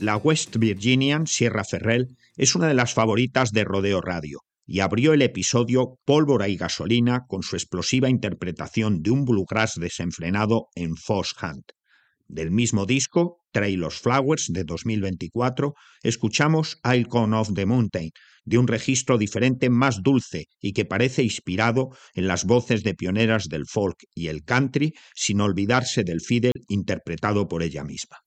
La West Virginian Sierra Ferrell es una de las favoritas de Rodeo Radio y abrió el episodio Pólvora y Gasolina con su explosiva interpretación de un bluegrass desenfrenado en Fox Hunt. Del mismo disco, Trailers Flowers de 2024, escuchamos I'll Come Off the Mountain, de un registro diferente más dulce y que parece inspirado en las voces de pioneras del folk y el country, sin olvidarse del fiddle interpretado por ella misma.